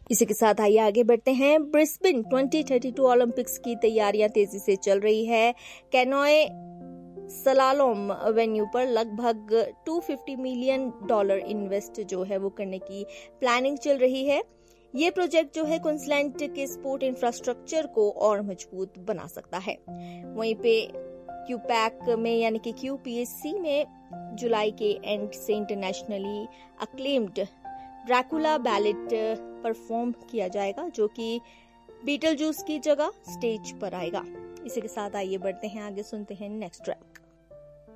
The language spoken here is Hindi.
इसी के साथ आइए आगे बढ़ते हैं। ब्रिस्बेन 2032 ओलंपिक्स की तैयारियां तेजी से चल रही है। कैनोए सलालोम वेन्यू पर लगभग $250 मिलियन इन्वेस्ट जो है वो करने की प्लानिंग चल रही है। ये प्रोजेक्ट जो है क्वींसलैंड के स्पोर्ट इंफ्रास्ट्रक्चर को और मजबूत बना सकता है। वहीं पे क्यूपैक में यानी कि QPSC में जुलाई के एंड से internationally acclaimed Dracula ballot perform किया जाएगा, जो कि बीटल जूस की जगह स्टेज पर आएगा। इसी के साथ आइए बढ़ते हैं आगे, सुनते हैं नेक्स्ट ट्रैक।